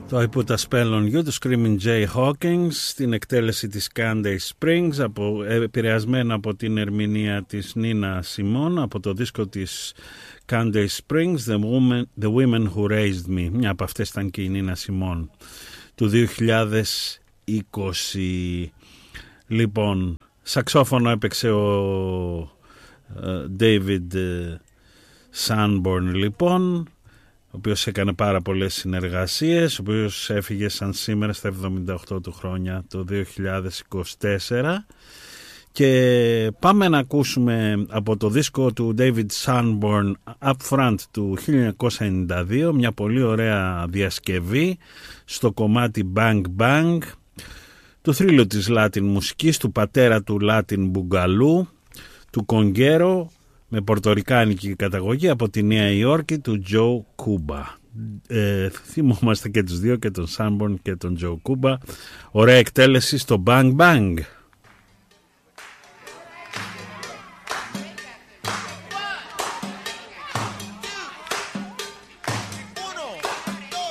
Το I Put a Spell on You, του Screaming Jay Hawkins, στην εκτέλεση της Candace Springs, επηρεασμένα από την ερμηνεία της Nina Simone, από το δίσκο της Candace Springs, The Women Who Raised Me. Μια από αυτές ήταν και η Nina Simone του 2020. Λοιπόν, σαξόφωνο έπαιξε ο David Sanborn, λοιπόν, ο οποίος έκανε πάρα πολλές συνεργασίες, ο οποίος έφυγε σαν σήμερα στα 78 του χρόνια το 2024. Και πάμε να ακούσουμε από το δίσκο του David Sanborn Up Front του 1992 μια πολύ ωραία διασκευή στο κομμάτι Bang Bang του θρύλου της Latin μουσικής, του πατέρα του Latin Boogaloo, του Κονγκέρο, με πορτορικάνικη καταγωγή από τη Νέα Υόρκη, του Joe Cuba. Θυμόμαστε και τους δύο, και τον Sanborn και τον Joe Cuba. Ωραία εκτέλεση στο Bang Bang.